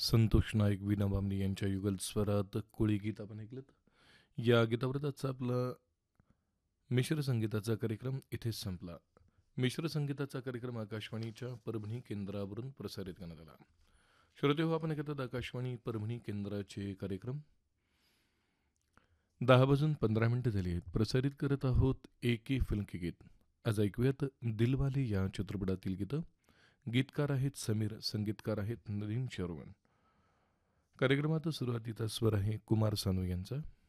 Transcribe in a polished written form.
संतोष नाईक, विना बामणी यांच्या युगल स्वरात कोळी गीत आपण ऐकलं. या गीतावरच आपला मिश्र संगीताचा कार्यक्रम इथेच संपला. मिश्र संगीताचा कार्यक्रम आकाशवाणीच्या परभणी केंद्रावरून प्रसारित करण्यात आला. श्रोते हो, आपण ऐकतात आकाशवाणी परभणी केंद्राचे कार्यक्रम. 10:15 झाली आहेत. प्रसारित करत आहोत एके फिल्म के गीत. आज ऐकूयात दिलवाले या चित्रपटातील गीतं. गीतकार आहेत समीर, संगीतकार आहेत नदीम शर्वण. कार्यक्रमात सुरुवातीचा स्वर आहे कुमार सानू यांचा.